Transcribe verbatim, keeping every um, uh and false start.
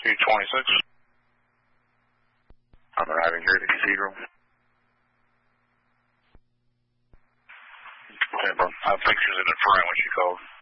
two twenty-six. I'm arriving here at the Cathedral. Okay, bro. I have pictures in the front when she called.